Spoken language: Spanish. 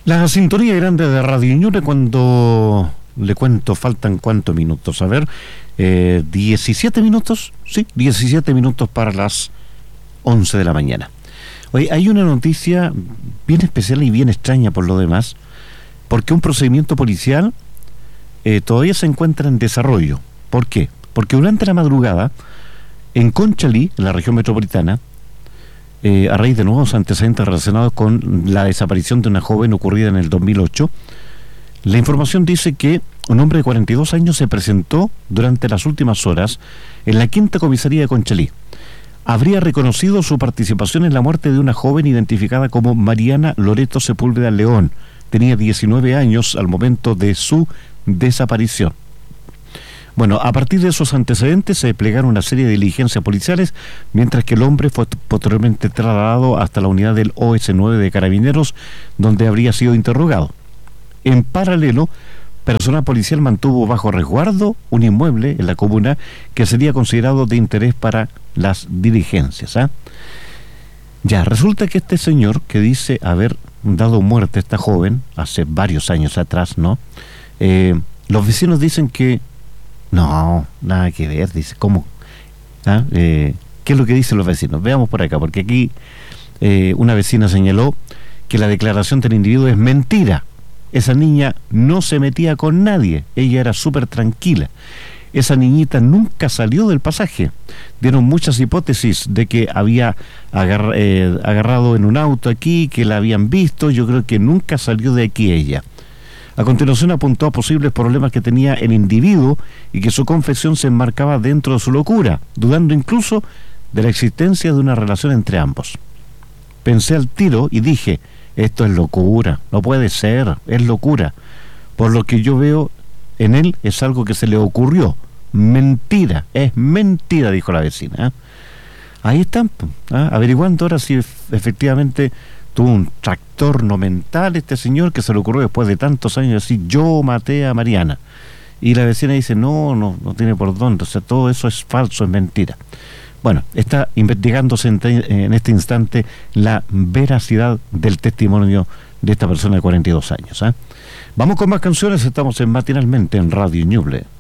La sintonía grande de Radio Ñuble cuando le cuento, faltan cuántos minutos, a ver, 17 minutos, sí, 17 minutos para las 11 de la mañana. Oye, hay una noticia bien especial y bien extraña por lo demás, porque un procedimiento policial todavía se encuentra en desarrollo. ¿Por qué? Porque durante la madrugada, en Conchalí, en la región metropolitana, a raíz de nuevos antecedentes relacionados con la desaparición de una joven ocurrida en el 2008, la información dice que un hombre de 42 años se presentó durante las últimas horas en la quinta comisaría de Conchalí. Habría reconocido su participación en la muerte de una joven identificada como Mariana Loreto Sepúlveda León. Tenía 19 años al momento de su desaparición. Bueno, a partir de esos antecedentes se desplegaron una serie de diligencias policiales, mientras que el hombre fue posteriormente trasladado hasta la unidad del OS9 de Carabineros, donde habría sido interrogado. En paralelo, personal policial mantuvo bajo resguardo un inmueble en la comuna que sería considerado de interés para las diligencias. Ya, resulta que este señor que dice haber dado muerte a esta joven hace varios años atrás, ¿no? Los vecinos dicen que no, nada que ver, dice, ¿cómo? ¿Qué es lo que dicen los vecinos? Veamos por acá, porque aquí una vecina señaló que la declaración del individuo es mentira. Esa niña no se metía con nadie, ella era súper tranquila. Esa niñita nunca salió del pasaje. Dieron muchas hipótesis de que había agarrado en un auto aquí, que la habían visto. Yo creo que nunca salió de aquí ella. A continuación apuntó a posibles problemas que tenía el individuo y que su confesión se enmarcaba dentro de su locura, dudando incluso de la existencia de una relación entre ambos. Pensé al tiro y dije, esto es locura, no puede ser, es locura. Por lo que yo veo en él es algo que se le ocurrió. Mentira, es mentira, dijo la vecina. Ahí están, averiguando ahora si efectivamente tuvo un trastorno mental este señor que se le ocurrió después de tantos años decir, yo maté a Mariana. Y la vecina dice, no tiene por dónde, o sea, todo eso es falso, es mentira. Bueno, está investigándose en este instante la veracidad del testimonio de esta persona de 42 años. Vamos con más canciones, estamos en Matinalmente en Radio Ñuble.